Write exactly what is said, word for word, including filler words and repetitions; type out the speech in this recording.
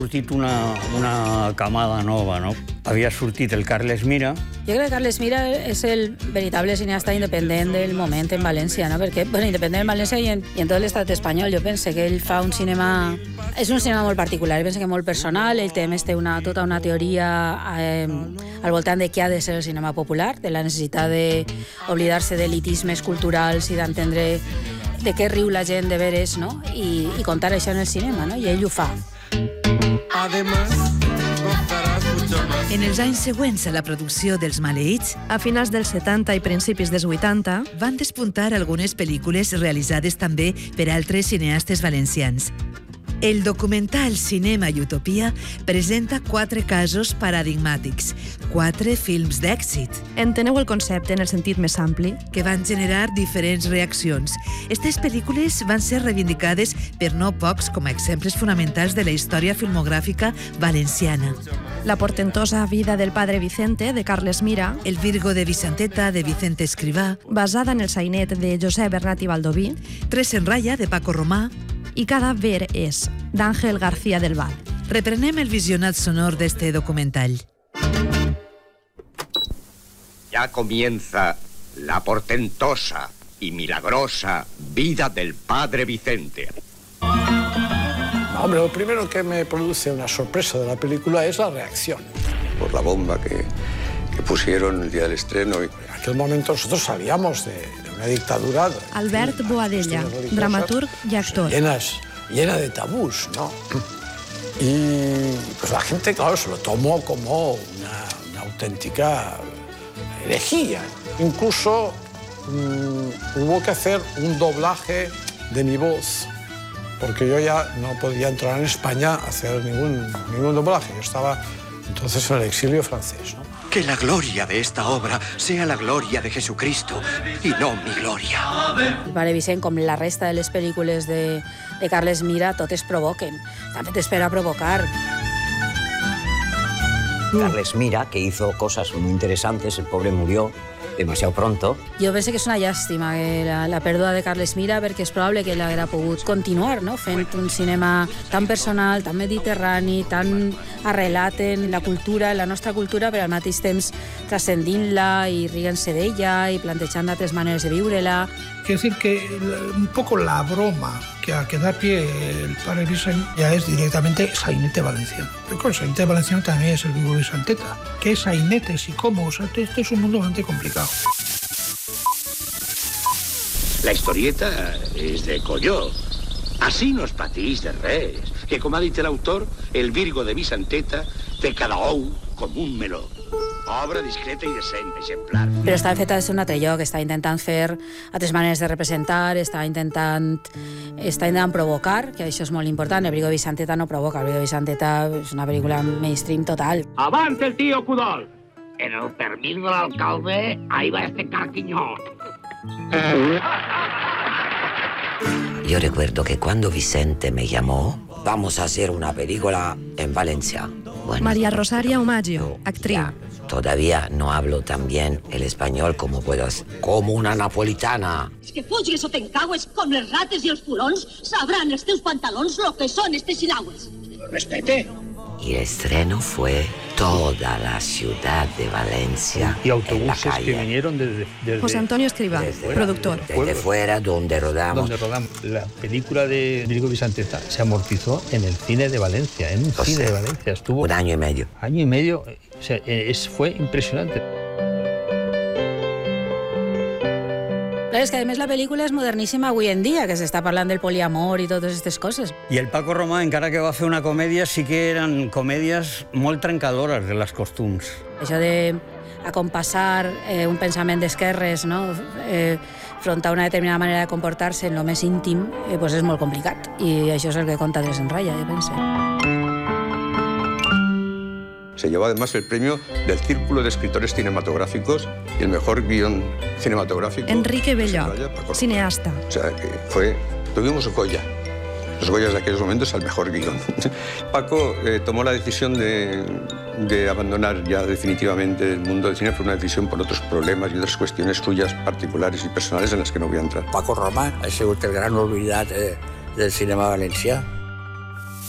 Ha sortit una, una camada nova, no? Havia sortit el Carles Mira. Jo crec que Carles Mira és el veritable cineasta independent del moment en València, no? Perquè, bueno, independent en València i en, i en tot l'estat espanyol. Jo penso que ell fa un cinema... És un cinema molt particular, jo penso que molt personal. Ell té, més, té una, tota una teoria eh, al voltant de què ha de ser el cinema popular, de la necessitat d'oblidar-se d'elitismes culturals i d'entendre de què riu la gent de veres, no? I, i contar això en el cinema, no? I ell ho fa. En els anys següents a la producció dels Maleïts, a finals dels setanta i principis dels vuitanta, van despuntar algunes pel·lícules realitzades també per altres cineastes valencians. El documental Cinema i Utopia presenta quatre casos paradigmàtics, quatre films d'èxit. Enteneu el concepte en el sentit més ampli? Que van generar diferents reaccions. Aquestes pel·lícules van ser reivindicades per no pocs com a exemples fonamentals de la història filmogràfica valenciana. La portentosa vida del padre Vicente, de Carles Mira. El Virgo de Vicenteta, de Vicente Escrivà. Basada en el sainet de José Bernat i Baldoví. Tres en ratlla, de Paco Romà. I cada ver és d'Àngel García del Val. Reprenem el visionat sonor d'este documental. Ya comienza la portentosa y milagrosa vida del padre Vicente. Hombre, lo primero que me produce una sorpresa de la película es la reacción. Por la bomba que, que pusieron el día del estreno. En aquel momento nosotros salíamos de, de una dictadura. Albert Boadella, dramaturg y actor. Llenas, llena de tabús, ¿no? Y pues la gente, claro, se lo tomó como una, una auténtica herejía. Incluso mmm, hubo que hacer un doblaje de mi voz, porque yo ya no podía entrar en España a hacer ningún, ningún doblaje. Yo estaba entonces en el exilio francés, ¿no? Que la gloria de esta obra sea la gloria de Jesucristo y no mi gloria. El pare Vicent, com la resta de les pel·lícules de, de Carles Mira, totes provoquen. També t'espera provocar. Carles Mira, que hizo cosas muy interesantes, el pobre murió demasiado pronto. Jo penso que és una llàstima que la, la pèrdua de Carles Mira, perquè és probable que ell haguera pogut continuar, no? Fent un cinema tan personal, tan mediterrani, tan arrelat en la cultura, en la nostra cultura, però al mateix temps transcendint-la i rient-se d'ella i plantejant altres maneres de viure-la. Quiero decir que un poco la broma que, a que da pie el padre Vicent ya es directamente sainete valenciano. Pero con sainete valenciano también es el Virgo de Vicenteta. ¿Qué es sainetes y cómo? O sea, esto es un mundo bastante complicado. La historieta és de colló. Així no es pateix de res. Que, com ha dit l'autor, el Virgo de Vicenteta té cada ou com un meló. Obra discreta i decent, exemplar. Però està feta des d'un altre lloc, està intentant fer altres maneres de representar, està intentant, està intentant provocar, que això és molt important. El Virgo de Vicenteta no provoca, el Virgo de Vicenteta és una pel·lícula mainstream total. ¡Avante el tío Cudol! En el permís de l'alcalde, ahí va este carquiñón. Yo recuerdo que cuando Vicente me llamó, vamos a hacer una película en Valencia. Bueno, María Rosaria Omaggio, actriz. Ya, todavía no hablo tan bien el español como puedo hacer, como una napolitana. És que fuges o t'encaues com les rates i els fulons, sabran els teus pantalons lo que són estes silagües. Respete. Y el estreno fue toda la ciudad de Valencia. Y autobuses que vinieron desde, desde... José Antonio Escrivá, desde, productor. Desde fuera, donde rodamos. Donde rodamos. La película de Virgo Vicenteta se amortizó en el cine de Valencia, en un o cine sea, de Valencia. Estuvo un año y medio. Año y medio, o sea, es, fue impresionante. Clar, és que a més la pel·lícula és moderníssima avui en dia, que s'està parlant del poliamor i totes aquestes coses. I el Paco Romà, encara que va fer una comèdia, sí que eren comèdies molt trencadores de les costums. Això de acompassar eh, un pensament d'esquerres, no? eh, front a una determinada manera de comportar-se en lo més íntim, eh, pues és molt complicat. I això és el que conta Tres en ratlla, jo penso. Se llevó además el premio del Círculo de Escritores Cinematográficos y el mejor guión cinematográfico. Enrique Belloc, cineasta. O sea, que fue... Tuvimos Goya. Los Goyas de aquellos momentos al mejor guión. Paco eh, tomó la decisión de, de abandonar ya definitivamente el mundo del cine. Fue una decisión por otros problemas y otras cuestiones suyas particulares y personales en las que no voy a entrar. Paco Romà ha sigut el gran oblidat eh, del cinema valencià.